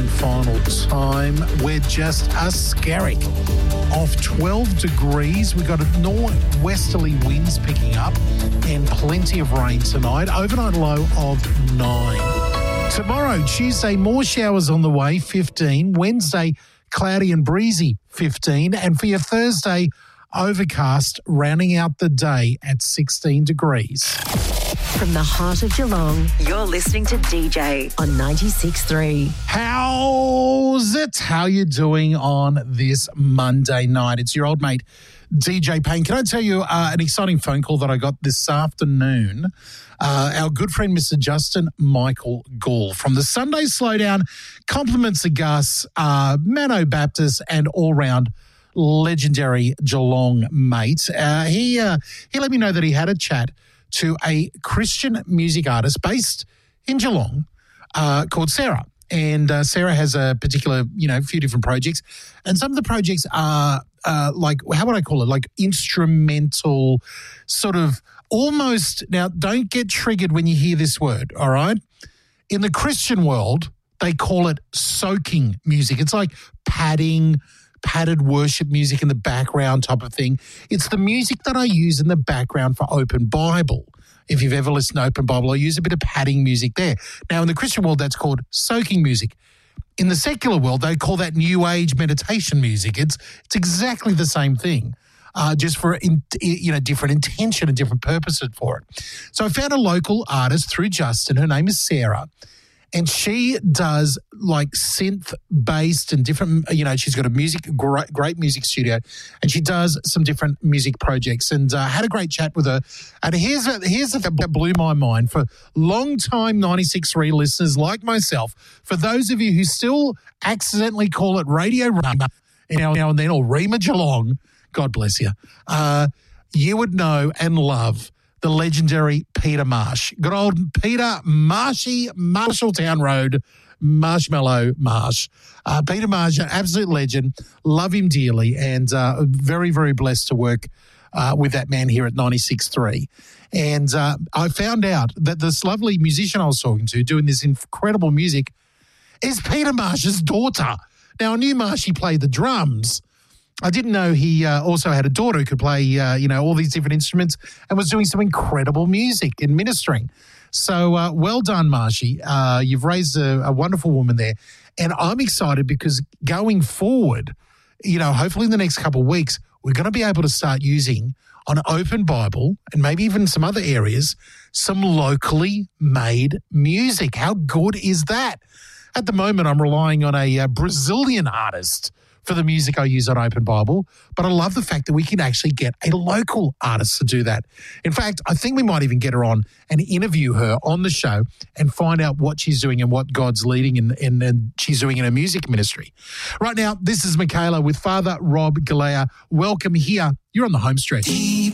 one final time. We're just a skerrick off 12 degrees. We've got a northwesterly winds picking up and plenty of rain tonight. Overnight low of 9. Tomorrow, Tuesday, more showers on the way, 15. Wednesday, cloudy and breezy, 15. And for your Thursday, overcast, rounding out the day at 16 degrees. From the heart of Geelong, you're listening to DJ on 96.3. How's it? How you doing on this Monday night? It's your old mate, DJ Payne. Can I tell you an exciting phone call that I got this afternoon? Our good friend, Mr. Justin Michael Gall from the Sunday Slowdown, compliments of Gus, Mano Baptist, and all-round legendary Geelong mate. He let me know that he had a chat to a Christian music artist based in Geelong called Sarah. And Sarah has a particular, few different projects. And some of the projects are like, how would I call it? Like instrumental, sort of almost, now don't get triggered when you hear this word, all right? In the Christian world, they call it soaking music. It's like padded worship music in the background type of thing. It's the music that I use in the background for Open Bible. If you've ever listened to Open Bible, I use a bit of padding music there. Now, in the Christian world, that's called soaking music. In the secular world, they call that New Age meditation music. It's exactly the same thing, just for different intention and different purposes for it. So I found a local artist through Justin. Her name is Sarah. And she does like synth-based and different, she's got a great music studio, and she does some different music projects, and had a great chat with her. And here's the thing that blew my mind for long-time 96.3 listeners like myself, for those of you who still accidentally call it Radio Rima now and then, or Rima Geelong, God bless you, you would know and love the legendary Peter Marsh. Good old Peter Marshy, Marshalltown Road, Marshmallow Marsh. Peter Marsh, an absolute legend. Love him dearly, and very, very blessed to work with that man here at 96.3. And I found out that this lovely musician I was talking to doing this incredible music is Peter Marsh's daughter. Now, I knew Marshy played the drums. I didn't know he also had a daughter who could play, all these different instruments and was doing some incredible music and ministering. So well done, Marshy. You've raised a wonderful woman there. And I'm excited because going forward, hopefully in the next couple of weeks, we're going to be able to start using on Open Bible and maybe even some other areas, some locally made music. How good is that? At the moment, I'm relying on a Brazilian artist for the music I use on Open Bible, but I love the fact that we can actually get a local artist to do that. In fact, I think we might even get her on and interview her on the show and find out what she's doing and what God's leading and she's doing in her music ministry. Right now, this is Michaela with Father Rob Galea. Welcome here. You're on the home stretch.